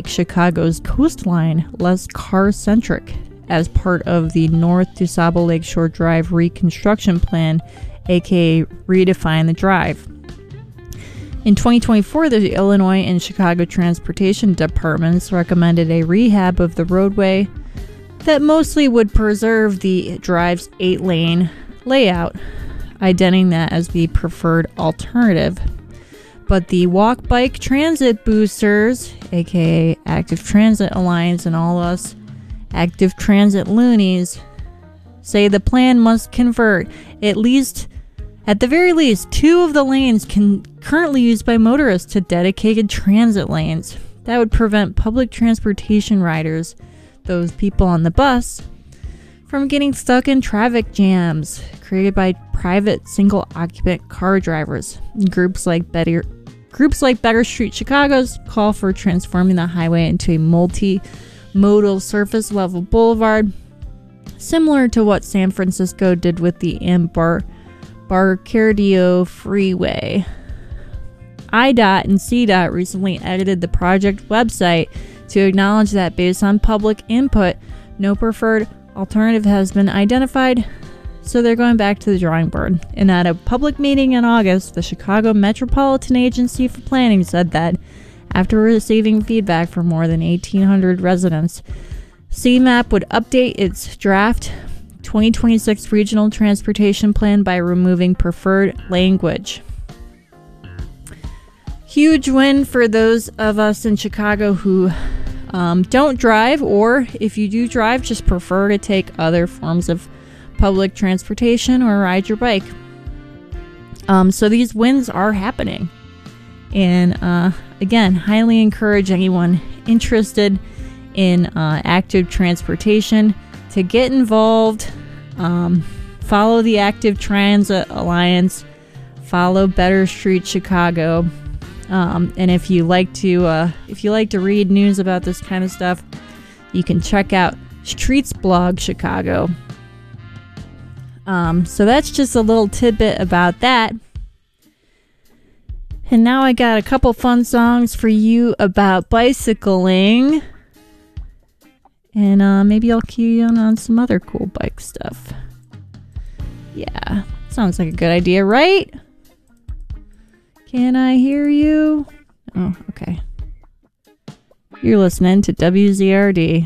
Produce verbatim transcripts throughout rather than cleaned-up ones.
Chicago's coastline less car-centric as part of the North DuSable Lakeshore Drive reconstruction plan, aka Redefine the Drive. In twenty twenty-four, the Illinois and Chicago Transportation Departments recommended a rehab of the roadway that mostly would preserve the drive's eight-lane layout, identifying that as the preferred alternative. But the Walk Bike Transit Boosters, aka Active Transit Alliance, and all us Active Transit loonies, say the plan must convert at least, at the very least, two of the lanes can currently used by motorists to dedicated transit lanes. That would prevent public transportation riders, those people on the bus, from getting stuck in traffic jams created by private single-occupant car drivers. Groups like Better Groups like Better Street Chicago's call for transforming the highway into a multi-modal surface-level boulevard, similar to what San Francisco did with the Embar- Embarcadero Freeway. I DOT and C DOT recently edited the project website to acknowledge that based on public input, no preferred alternative has been identified, so they're going back to the drawing board. And at a public meeting in August, the Chicago Metropolitan Agency for Planning said that after receiving feedback from more than eighteen hundred residents, C MAP would update its draft twenty twenty-six Regional Transportation Plan by removing preferred language. Huge win for those of us in Chicago who um, don't drive, or if you do drive, just prefer to take other forms of public transportation or ride your bike. Um, so these wins are happening. And uh, again, highly encourage anyone interested in uh, active transportation to get involved. Um, follow the Active Transit Alliance. Follow Better Street Chicago. Um, and if you like to, uh, if you like to read news about this kind of stuff, you can check out Streets Blog Chicago. Um, so that's just a little tidbit about that. And now I got a couple fun songs for you about bicycling. And uh, maybe I'll cue you in on some other cool bike stuff. Yeah, sounds like a good idea, right? Can I hear you? Oh, okay. You're listening to W Z R D.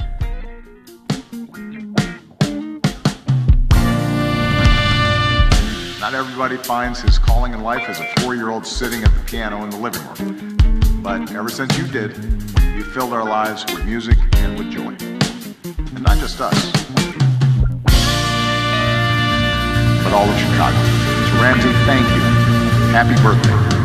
Not everybody finds his calling in life as a four-year-old sitting at the piano in the living room. But ever since you did, you filled our lives with music and with joy. And not just us, but all of Chicago. So Ramsey, thank you. Happy birthday.